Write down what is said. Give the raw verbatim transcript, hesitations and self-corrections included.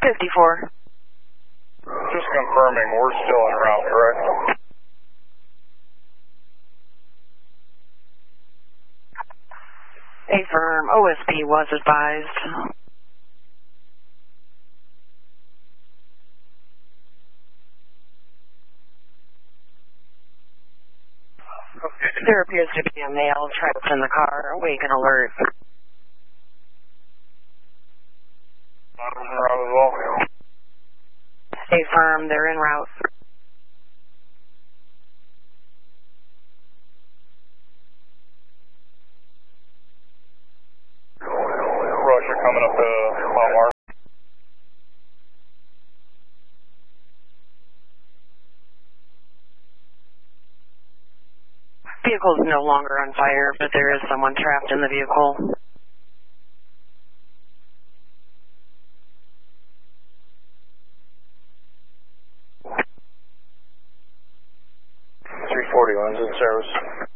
fifty-four. Just confirming, we're still en route, correct? Affirm, O S P was advised. There appears to be a male trapped in the car. Awaken alert. Not en route as well. Affirm, they're en route. Russia coming up to mile mark. Vehicle is no longer on fire, but there is someone trapped in the vehicle. three forty, one's in service.